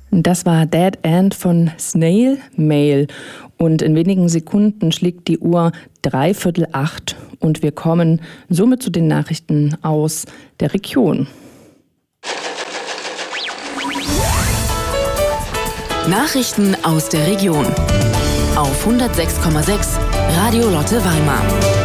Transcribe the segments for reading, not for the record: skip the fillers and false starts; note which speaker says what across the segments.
Speaker 1: Das war Dead End von Snail Mail. Und in wenigen Sekunden schlägt die Uhr 7:45 und wir kommen somit zu den Nachrichten aus der Region.
Speaker 2: Nachrichten aus der Region auf 106,6 Radio Lotte Weimar.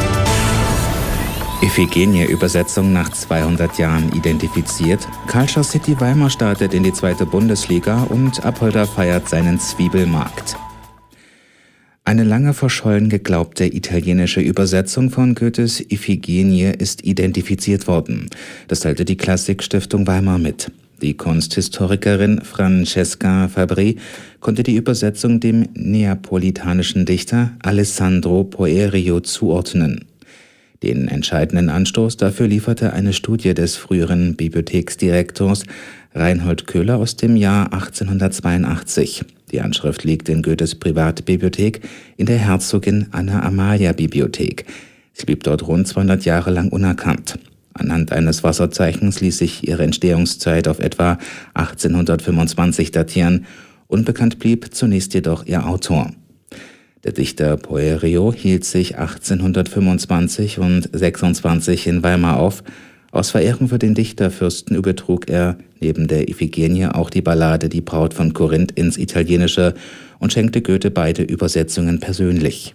Speaker 3: Iphigenie-Übersetzung nach 200 Jahren identifiziert. Culture City Weimar startet in die 2. Bundesliga und Apolda feiert seinen Zwiebelmarkt. Eine lange verschollen geglaubte italienische Übersetzung von Goethes Iphigenie ist identifiziert worden. Das teilte die Klassikstiftung Weimar mit. Die Kunsthistorikerin Francesca Fabri konnte die Übersetzung dem neapolitanischen Dichter Alessandro Poerio zuordnen. Den entscheidenden Anstoß dafür lieferte eine Studie des früheren Bibliotheksdirektors Reinhold Köhler aus dem Jahr 1882. Die Anschrift liegt in Goethes Privatbibliothek in der Herzogin Anna-Amalia-Bibliothek. Sie blieb dort rund 200 Jahre lang unerkannt. Anhand eines Wasserzeichens ließ sich ihre Entstehungszeit auf etwa 1825 datieren. Unbekannt blieb zunächst jedoch ihr Autor. Der Dichter Poerio hielt sich 1825 und 26 in Weimar auf. Aus Verehrung für den Dichterfürsten übertrug er neben der Iphigenie auch die Ballade Die Braut von Korinth ins Italienische und schenkte Goethe beide Übersetzungen persönlich.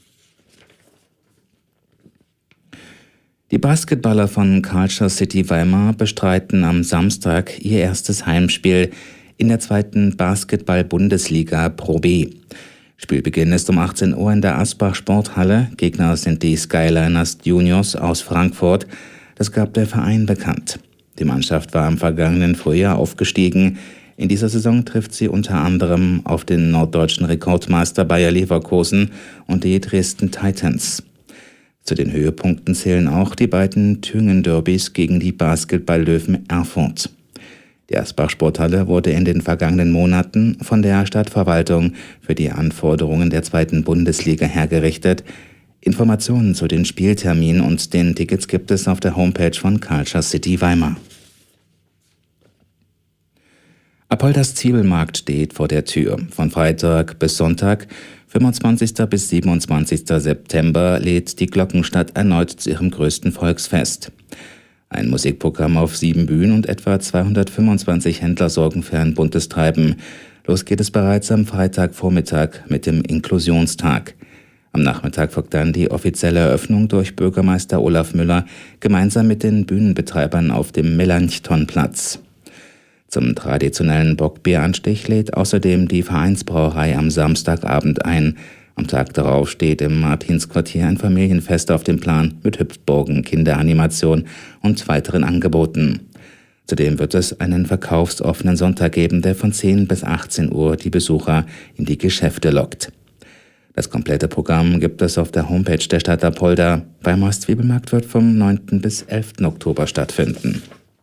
Speaker 3: Die Basketballer von Culture City Weimar bestreiten am Samstag ihr erstes Heimspiel in der 2. Basketball-Bundesliga Pro B. Spielbeginn ist um 18 Uhr in der Asbach-Sporthalle. Gegner sind die Skyliners Juniors aus Frankfurt. Das gab der Verein bekannt. Die Mannschaft war im vergangenen Frühjahr aufgestiegen. In dieser Saison trifft sie unter anderem auf den norddeutschen Rekordmeister Bayer Leverkusen und die Dresden Titans. Zu den Höhepunkten zählen auch die beiden Thüringen-Derbys gegen die Basketball-Löwen Erfurt. Die Asbach-Sporthalle wurde in den vergangenen Monaten von der Stadtverwaltung für die Anforderungen der 2. Bundesliga hergerichtet. Informationen zu den Spielterminen und den Tickets gibt es auf der Homepage von Culture City Weimar. Apoldas Zwiebelmarkt steht vor der Tür. Von Freitag bis Sonntag, 25. bis 27. September, lädt die Glockenstadt erneut zu ihrem größten Volksfest. Ein Musikprogramm auf 7 Bühnen und etwa 225 Händler sorgen für ein buntes Treiben. Los geht es bereits am Freitagvormittag mit dem Inklusionstag. Am Nachmittag folgt dann die offizielle Eröffnung durch Bürgermeister Olaf Müller gemeinsam mit den Bühnenbetreibern auf dem Melanchthonplatz. Zum traditionellen Bockbieranstich lädt außerdem die Vereinsbrauerei am Samstagabend ein. Am Tag darauf steht im Martinsquartier ein Familienfest auf dem Plan mit Hüpfburgen, Kinderanimation und weiteren Angeboten. Zudem wird es einen verkaufsoffenen Sonntag geben, der von 10 bis 18 Uhr die Besucher in die Geschäfte lockt. Das komplette Programm gibt es auf der Homepage der Stadt Apolda. Weimars Zwiebelmarkt wird vom 9. bis 11. Oktober stattfinden.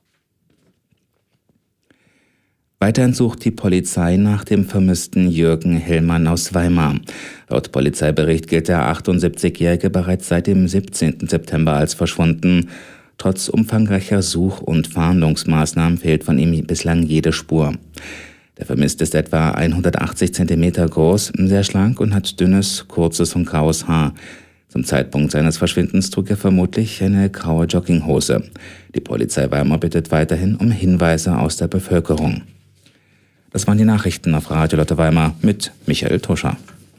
Speaker 3: Weiterhin sucht die Polizei nach dem vermissten Jürgen Hellmann aus Weimar. Laut Polizeibericht gilt der 78-Jährige bereits seit dem 17. September als verschwunden. Trotz umfangreicher Such- und Fahndungsmaßnahmen fehlt von ihm bislang jede Spur. Der Vermisste ist etwa 180 cm groß, sehr schlank und hat dünnes, kurzes und graues Haar. Zum Zeitpunkt seines Verschwindens trug er vermutlich eine graue Jogginghose. Die Polizei Weimar bittet weiterhin um Hinweise aus der Bevölkerung. Das waren die Nachrichten auf Radio Lotte Weimar mit Michael Tuscher.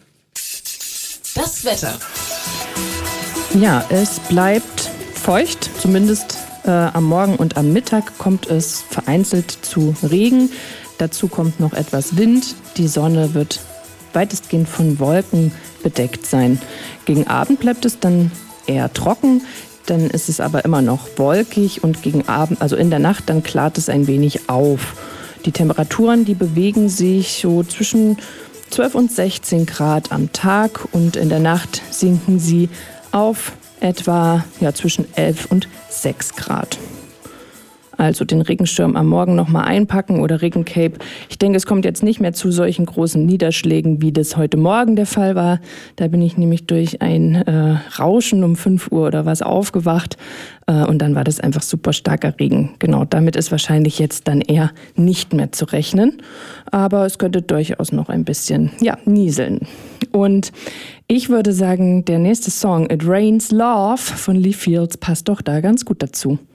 Speaker 2: Das Wetter.
Speaker 1: Ja, es bleibt feucht, zumindest am Morgen und am Mittag kommt es vereinzelt zu Regen. Dazu kommt noch etwas Wind. Die Sonne wird weitestgehend von Wolken bedeckt sein. Gegen Abend bleibt es dann eher trocken. Dann ist es aber immer noch wolkig und gegen Abend, also in der Nacht, dann klart es ein wenig auf. Die Temperaturen, die bewegen sich so zwischen 12 und 16 Grad am Tag und in der Nacht sinken sie auf etwa zwischen 11 und 6 Grad. Also den Regenschirm am Morgen nochmal einpacken oder Regencape. Ich denke, es kommt jetzt nicht mehr zu solchen großen Niederschlägen, wie das heute Morgen der Fall war. Da bin ich nämlich durch ein Rauschen um 5 Uhr oder was aufgewacht. Und dann war das einfach super starker Regen. Genau, damit ist wahrscheinlich jetzt dann eher nicht mehr zu rechnen. Aber es könnte durchaus noch ein bisschen, nieseln. Und ich würde sagen, der nächste Song, It Rains Love von Lee Fields, passt doch da ganz gut dazu.